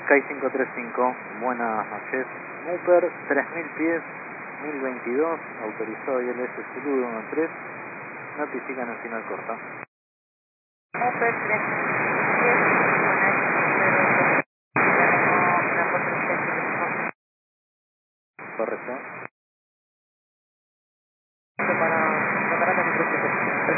Sky 535, buenas noches. Mooper 3000 pies, 1022, autorizado ILS Zulu 13, notifican el final corto. Mooper 3000 pies, buenas noches. Correcto.